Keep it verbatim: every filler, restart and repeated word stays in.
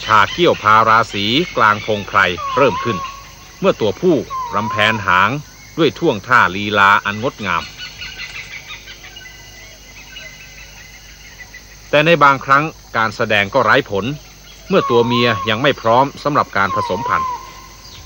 ฉากเกี่ยวพาราสีกลางพงไพรเริ่มขึ้นเมื่อตัวผู้รำแผนหางด้วยท่วงท่าลีลาอันงดงามแต่ในบางครั้งการแสดงก็ไร้ผลเมื่อตัวเมียยังไม่พร้อมสำหรับการผสมพันธุ์